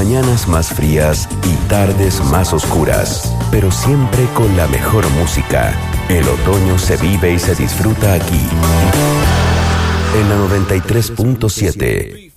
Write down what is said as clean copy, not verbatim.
mañanas más frías y tardes más oscuras, pero siempre con la mejor música. El otoño se vive y se disfruta aquí, en la 93.7.